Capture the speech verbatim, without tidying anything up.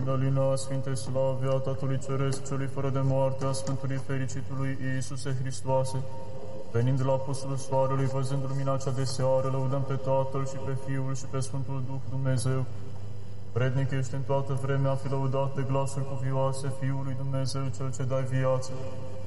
Plină, lină a Sfintei Slave, a Tatălui Ceresc, celui fără de moarte, a Sfântului Fericitului Iisuse Hristoase, venind de la Apostolul Soarelui, văzând lumina cea de seară, lăudăm pe Tatăl și pe Fiul și pe Sfântul Duh Dumnezeu. Vrednic ești în toată vremea, fi lăudat de glasul cuvioase Fiului Dumnezeu, Cel ce dai viață.